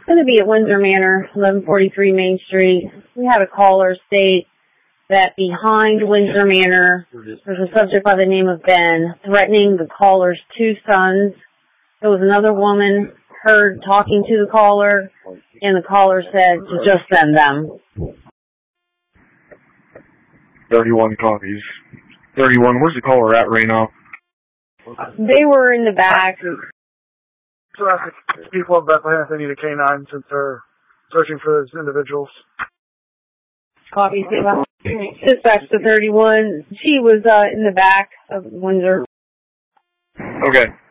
going to be at Windsor Manor, 1143 Main Street. We had a caller state that behind Windsor Manor, there's a subject by the name of Ben threatening the caller's two sons. There was another woman heard talking to the caller, and the caller said to just send them. 31 copies. 31, where's the caller at right now? They were in the back. So ask people in Bethlehem if they need a K-9 since they're searching for those individuals. Copies. Dispatch to 31. She was in the back of Windsor. Okay.